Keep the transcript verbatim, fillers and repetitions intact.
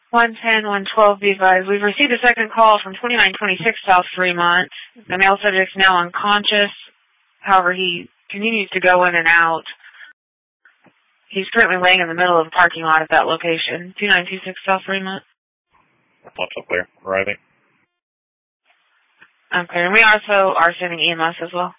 one ten, one twelve, be advised. We've received a second call from twenty-nine twenty-six South Fremont. The male subject is now unconscious. However, he continues to go in and out. He's currently laying in the middle of the parking lot at that location. two nine two six South Fremont. Left up clear. Arriving. Okay, and we also are sending E M S as well.